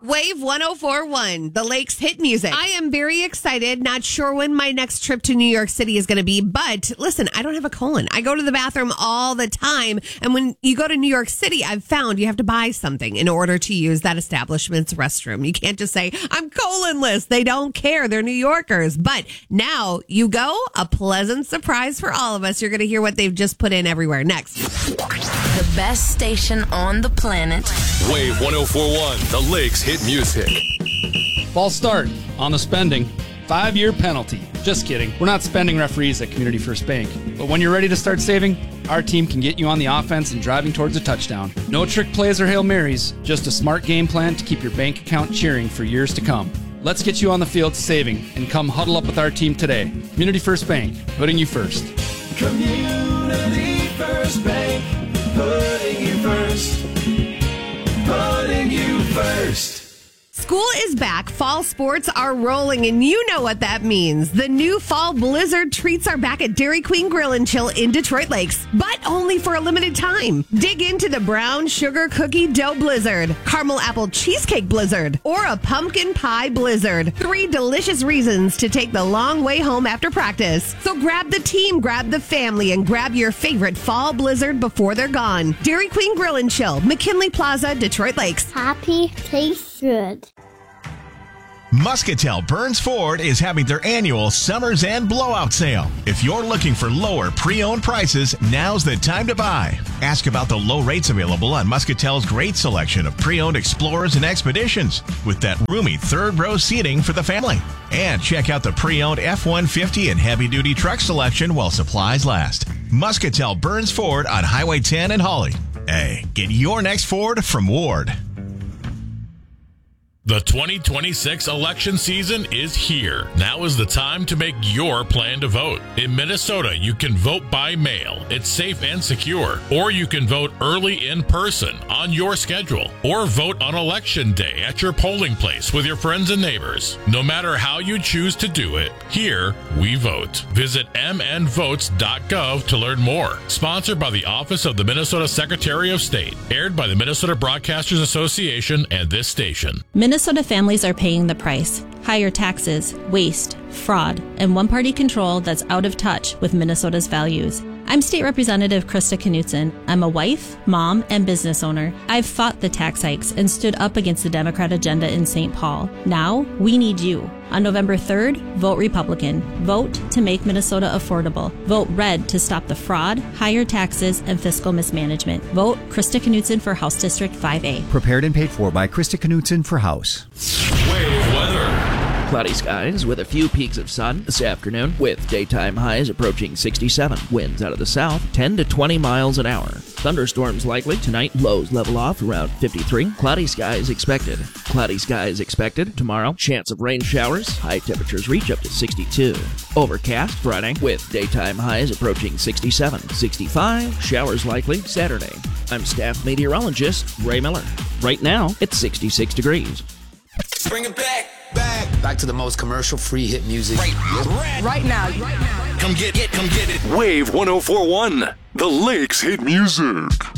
Wave 104.1, the Lakes hit music. I am very excited. Not sure when my next trip to New York City is going to be, but listen, I don't have a colon. I go to the bathroom all the time. And when you go to New York City, I've found you have to buy something in order to use that establishment's restroom. You can't just say, I'm colonless. They don't care. They're New Yorkers. But now you go, a pleasant surprise for all of us. You're going to hear what they've just put in everywhere. Next. The best station on the planet. Wave 104.1, the Lakes hit music. False start on the spending. 5-year penalty. Just kidding. We're not spending referees at Community First Bank. But when you're ready to start saving, our team can get you on the offense and driving towards a touchdown. No trick plays or Hail Marys, just a smart game plan to keep your bank account cheering for years to come. Let's get you on the field saving and come huddle up with our team today. Community First Bank, putting you first. Community First Bank, putting you first. Putting you first. School is back. Fall sports are rolling, and you know what that means. The new fall blizzard treats are back at Dairy Queen Grill and Chill in Detroit Lakes, but only for a limited time. Dig into the brown sugar cookie dough blizzard, caramel apple cheesecake blizzard, or a pumpkin pie blizzard. 3 delicious reasons to take the long way home after practice. So grab the team, grab the family, and grab your favorite fall blizzard before they're gone. Dairy Queen Grill and Chill, McKinley Plaza, Detroit Lakes. Happy, tastes good. Muscatel Burns Ford is having their annual Summers and Blowout sale. If you're looking for lower pre-owned prices, now's the time to buy. Ask about the low rates available on Muscatel's great selection of pre-owned Explorers and Expeditions with that roomy third row seating for the family. And check out the pre-owned F-150 and heavy-duty truck selection while supplies last. Muscatel Burns Ford on Highway 10 in Hawley. Hey, get your next Ford from Ward. The 2026 election season is here. Now is the time to make your plan to vote. In Minnesota, you can vote by mail. It's safe and secure. Or you can vote early in person on your schedule. Or vote on Election Day at your polling place with your friends and neighbors. No matter how you choose to do it, here we vote. Visit mnvotes.gov to learn more. Sponsored by the Office of the Minnesota Secretary of State. Aired by the Minnesota Broadcasters Association and this station. Minnesota families are paying the price. Higher taxes, waste, fraud, and one-party control that's out of touch with Minnesota's values. I'm State Representative Krista Knutson. I'm a wife, mom, and business owner. I've fought the tax hikes and stood up against the Democrat agenda in St. Paul. Now, we need you. On November 3rd, vote Republican. Vote to make Minnesota affordable. Vote red to stop the fraud, higher taxes, and fiscal mismanagement. Vote Krista Knutson for House District 5A. Prepared and paid for by Krista Knutson for House. Wave weather. Cloudy skies with a few peaks of sun this afternoon with daytime highs approaching 67. Winds out of the south 10 to 20 miles an hour. Thunderstorms likely tonight. Lows level off around 53. Cloudy skies expected. Cloudy skies expected tomorrow. Chance of rain showers. High temperatures reach up to 62. Overcast Friday with daytime highs approaching 67. 65. Showers likely Saturday. I'm staff meteorologist Ray Miller. Right now it's 66 degrees. Bring it back. Back to the most commercial-free hit music. Right now. Come get it. Wave 104.1, the Lakes hit music.